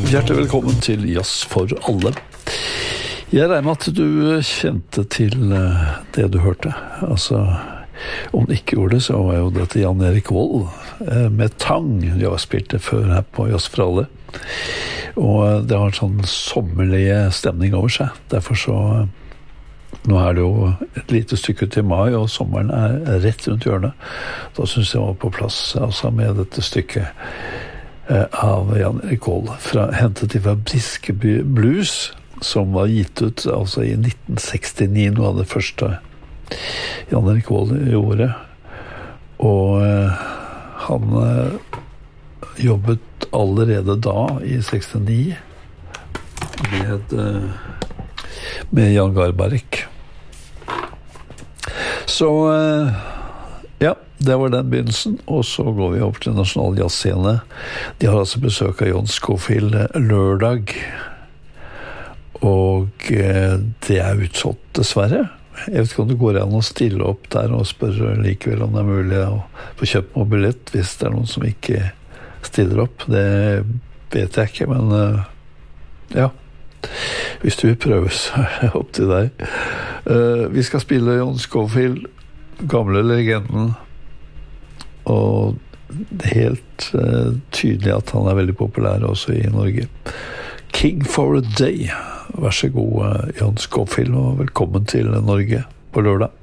Hjertelig velkommen til Jazz for alle. Jeg regner med at du kjente til det du hørte. Altså, om du ikke gjorde det, så var jo dette Jan Erik Vold med Tang. De har spilt det før her på Jazz for alle. Og det har en sånn sommerlig stemning over seg. Derfor så, nå er det jo et lite stykke til mai, og sommeren er rett rundt hjørnet. Da synes jeg var på plass, altså med dette stykket av Jan Erik Vold, hentet fra Briskeby Blues, som var gitt ut altså i 1969, noe av det første Jan Erik Vold gjorde. Og han jobbet allerede da, i 69, med Jan Garbarek. Så ja, det var den begynnelsen, og så går vi opp til Nasjonal Jazzscene. De har altså besøk av John Scofield lørdag, og det er utsolgt dessverre. Jeg vet ikke om det går an å stille opp der og spørre likevel om det er mulig å få kjøpt noe billett hvis det er noen som ikke stiller opp. Det vet jeg ikke, men ja, hvis du vil prøve, så er det opp til deg. Vi skal spille John Scofield, gamle legenden, og det er helt tydelig at han er veldig populær også i Norge. King for a Day. Vær så god, John Scofield, og velkommen til Norge på lørdag.